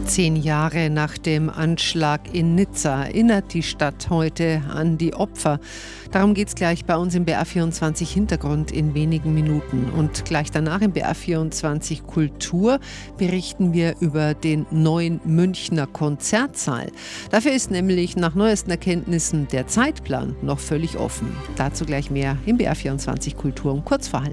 10 Jahre nach dem Anschlag in Nizza erinnert die Stadt heute an die Opfer. Darum geht es gleich bei uns im BR24 Hintergrund in wenigen Minuten. Und gleich danach im BR24 Kultur berichten wir über den neuen Münchner Konzertsaal. Dafür ist nämlich nach neuesten Erkenntnissen der Zeitplan noch völlig offen. Dazu gleich mehr im BR24 Kultur um kurz vor halb.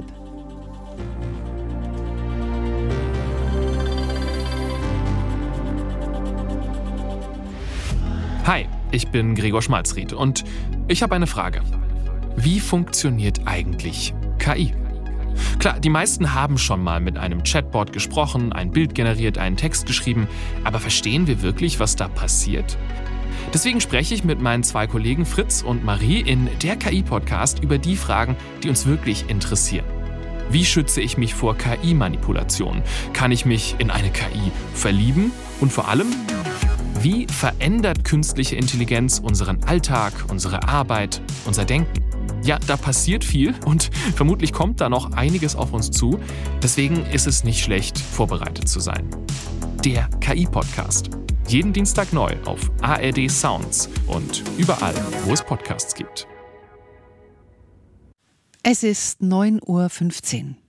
Hi, ich bin Gregor Schmalzried und ich habe eine Frage. Wie funktioniert eigentlich KI? Klar, die meisten haben schon mal mit einem Chatbot gesprochen, ein Bild generiert, einen Text geschrieben, aber verstehen wir wirklich, was da passiert? Deswegen spreche ich mit meinen 2 Kollegen Fritz und Marie in der KI-Podcast über die Fragen, die uns wirklich interessieren. Wie schütze ich mich vor KI-Manipulationen? Kann ich mich in eine KI verlieben? Und vor allem, wie verändert künstliche Intelligenz unseren Alltag, unsere Arbeit, unser Denken? Ja, da passiert viel und vermutlich kommt da noch einiges auf uns zu. Deswegen ist es nicht schlecht, vorbereitet zu sein. Der KI-Podcast. Jeden Dienstag neu auf ARD Sounds und überall, wo es Podcasts gibt. Es ist 9:15 Uhr.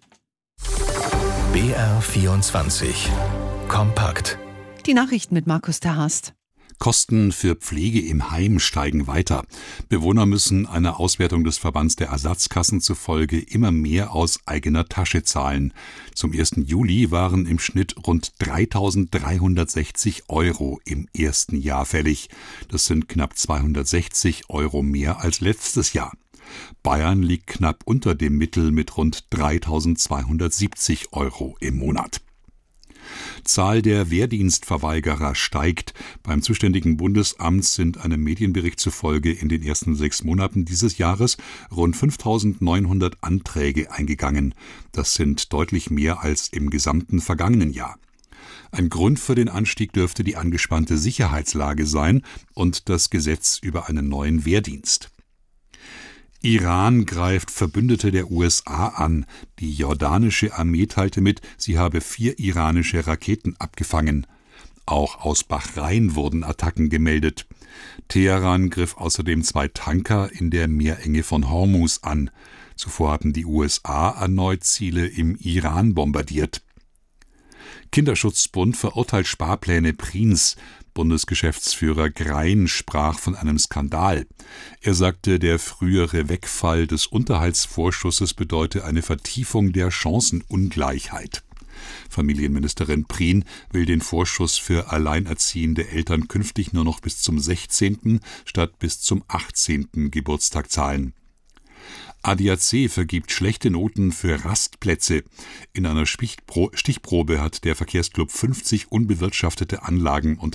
BR24 Kompakt. Die Nachrichten mit Markus Terhast. Kosten für Pflege im Heim steigen weiter. Bewohner müssen einer Auswertung des Verbands der Ersatzkassen zufolge immer mehr aus eigener Tasche zahlen. Zum 1. Juli waren im Schnitt rund 3.360 € im ersten Jahr fällig. Das sind knapp 260 € mehr als letztes Jahr. Bayern liegt knapp unter dem Mittel mit rund 3.270 € im Monat. Zahl der Wehrdienstverweigerer steigt. Beim zuständigen Bundesamt sind einem Medienbericht zufolge in den ersten 6 Monaten dieses Jahres rund 5.900 Anträge eingegangen. Das sind deutlich mehr als im gesamten vergangenen Jahr. Ein Grund für den Anstieg dürfte die angespannte Sicherheitslage sein und das Gesetz über einen neuen Wehrdienst. Iran greift Verbündete der USA an. Die jordanische Armee teilte mit, sie habe 4 iranische Raketen abgefangen. Auch aus Bahrain wurden Attacken gemeldet. Teheran griff außerdem 2 Tanker in der Meerenge von Hormuz an. Zuvor haben die USA erneut Ziele im Iran bombardiert. Kinderschutzbund verurteilt Sparpläne Prins. Bundesgeschäftsführer Grein sprach von einem Skandal. Er sagte, der frühere Wegfall des Unterhaltsvorschusses bedeute eine Vertiefung der Chancenungleichheit. Familienministerin Prien will den Vorschuss für alleinerziehende Eltern künftig nur noch bis zum 16. statt bis zum 18. Geburtstag zahlen. ADAC vergibt schlechte Noten für Rastplätze. In einer Stichprobe hat der Verkehrsclub 50 unbewirtschaftete Anlagen und